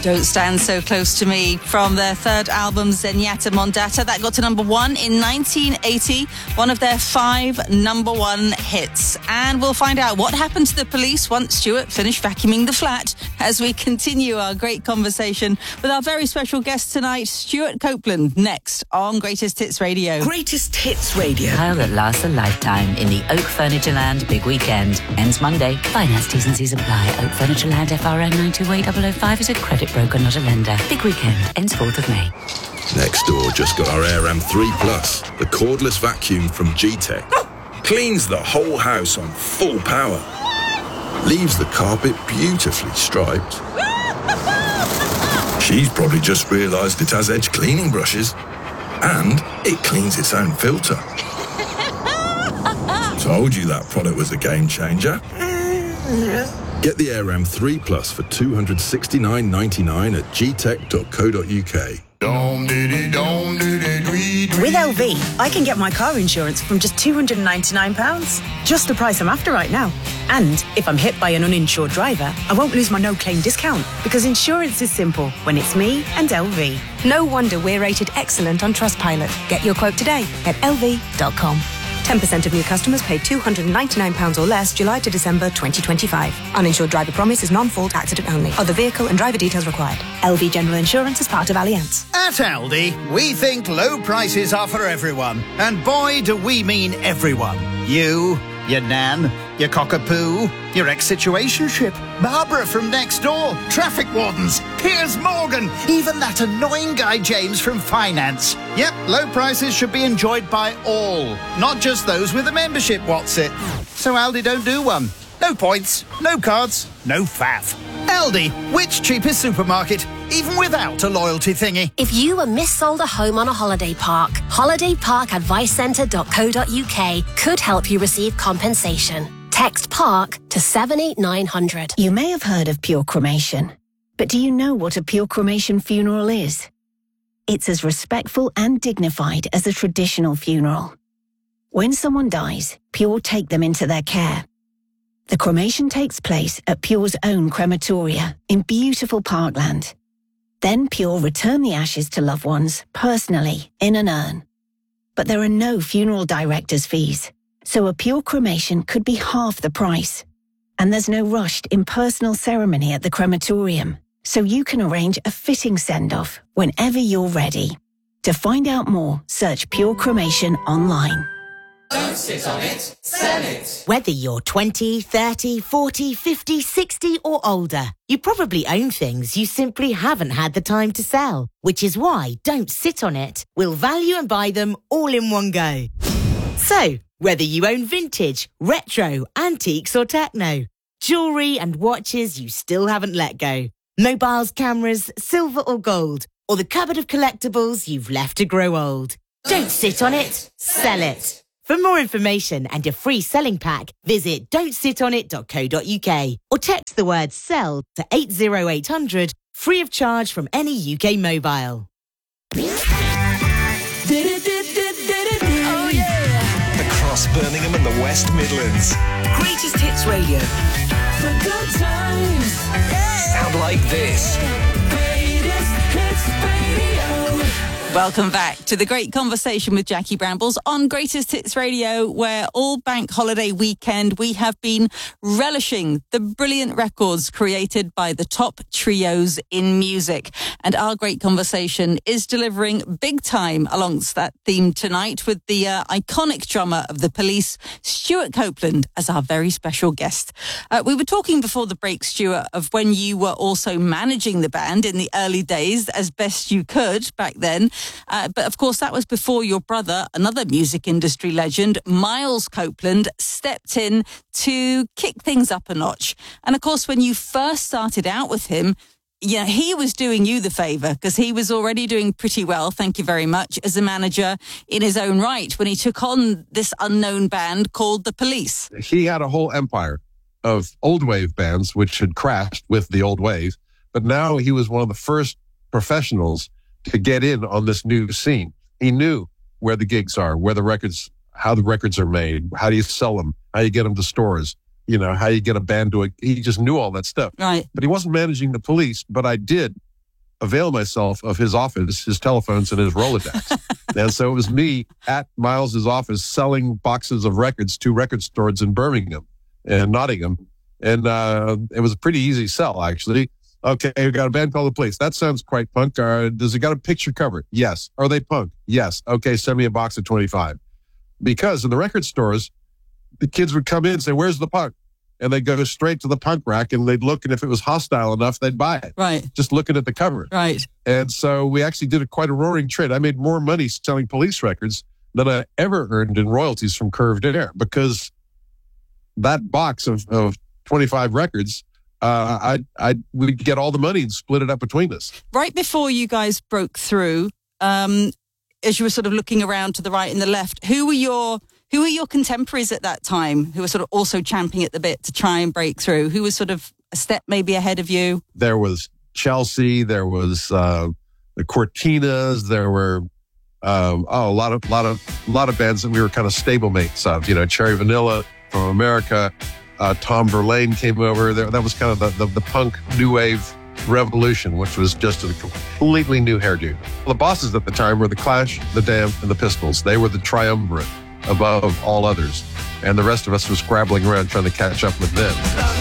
Don't Stand So Close to Me from their third album, Zenyatta Mondata. That got to number one in 1980, one of their 5 number one hits. And we'll find out what happened to the police once Stuart finished vacuuming the flat as we continue our great conversation with our very special guest tonight, Stuart Copeland, next on Greatest Hits Radio. Greatest Hits Radio. Style that lasts a lifetime in the Oak Furnitureland Big Weekend. Ends Monday. Finance T&Cs apply. Oak Furnitureland FRN 928005 is a credit broker, not a lender. Big Weekend ends 4th of May. Next door just got our AirAm 3 Plus, the cordless vacuum from G-Tech. Cleans the whole house on full power. Leaves the carpet beautifully striped. She's probably just realised it has edge cleaning brushes. And it cleans its own filter. Told you that product was a game changer. Get the AirAm 3 Plus for $269.99 at gtech.co.uk. With LV, I can get my car insurance from just £299. Just the price I'm after right now. And if I'm hit by an uninsured driver, I won't lose my no-claim discount because insurance is simple when it's me and LV. No wonder we're rated excellent on Trustpilot. Get your quote today at lv.com. 10% of new customers pay £299 or less July to December 2025. Uninsured driver promise is non-fault accident only. Other vehicle and driver details required. LV General Insurance is part of Allianz. At Aldi, we think low prices are for everyone. And boy, do we mean everyone. You, your nan, your cockapoo, your ex-situationship, Barbara from next door, traffic wardens, Piers Morgan, even that annoying guy James from finance. Yep, low prices should be enjoyed by all, not just those with a membership, what's it? So Aldi don't do one. No points, no cards, no faff. Aldi, which cheapest supermarket, even without a loyalty thingy? If you were missold a home on a holiday park, holidayparkadvicecentre.co.uk could help you receive compensation. Text PARK to 78900. You may have heard of pure cremation, but do you know what a pure cremation funeral is? It's as respectful and dignified as a traditional funeral. When someone dies, Pure take them into their care. The cremation takes place at Pure's own crematoria in beautiful Parkland. Then Pure return the ashes to loved ones personally in an urn. But there are no funeral director's fees, so a Pure cremation could be half the price. And there's no rushed impersonal ceremony at the crematorium, so you can arrange a fitting send-off whenever you're ready. To find out more, search Pure Cremation online. Don't sit on it, sell it. Whether you're 20, 30, 40, 50, 60 or older, you probably own things you simply haven't had the time to sell, which is why Don't Sit on It will value and buy them all in one go. So, whether you own vintage, retro, antiques or techno, jewellery and watches you still haven't let go, mobiles, cameras, silver or gold, or the cupboard of collectibles you've left to grow old. Don't sit on it, sell it. For more information and your free selling pack, visit don'tsitonit.co.uk or text the word SELL to 80800, free of charge from any UK mobile. Oh yeah! Across Birmingham and the West Midlands. Greatest Hits Radio. For good times. Sound like this. Greatest Hits Radio. Welcome back to the great conversation with Jackie Brambles on Greatest Hits Radio, where all bank holiday weekend we have been relishing the brilliant records created by the top trios in music. And our great conversation is delivering big time alongst that theme tonight with the iconic drummer of the Police, Stuart Copeland, as our very special guest. We were talking before the break, Stuart, of when you were also managing the band in the early days as best you could back then. But of course, that was before your brother, another music industry legend, Miles Copeland, stepped in to kick things up a notch. And of course, when you first started out with him, yeah, he was doing you the favour because he was already doing pretty well, thank you very much, as a manager in his own right when he took on this unknown band called The Police. He had a whole empire of old wave bands which had crashed with the old wave, but now he was one of the first professionals to get in on this new scene. He knew where the gigs are, where the records, how the records are made, how do you sell them, how you get them to stores, you know, how you get a band to it. He just knew all that stuff. Right. But he wasn't managing the Police, but I did avail myself of his office, his telephones, and his Rolodex. And so it was me at Miles's office selling boxes of records to record stores in Birmingham and Nottingham. And it was a pretty easy sell, actually. Okay, we got a band called The Police. That sounds quite punk. Does it got a picture cover? Yes. Are they punk? Yes. Okay, send me a box of 25. Because in the record stores, the kids would come in and say, where's the punk? And they'd go straight to the punk rack and they'd look, and if it was hostile enough, they'd buy it. Right. Just looking at the cover. Right. And so we actually did quite a roaring trade. I made more money selling Police records than I ever earned in royalties from Curved Air, because that box of 25 records, we'd get all the money and split it up between us. Right before you guys broke through, as you were sort of looking around to the right and the left, who were your contemporaries at that time who were sort of also champing at the bit to try and break through? Who was sort of a step maybe ahead of you? There was Chelsea. There was the Cortinas. There were a lot of bands that we were kind of stablemates of. You know, Cherry Vanilla from America. Tom Verlaine came over. That was kind of the punk new wave revolution, which was just a completely new hairdo. The bosses at the time were the Clash, the Damned, and the Pistols. They were the triumvirate above all others, and the rest of us was scrabbling around trying to catch up with them.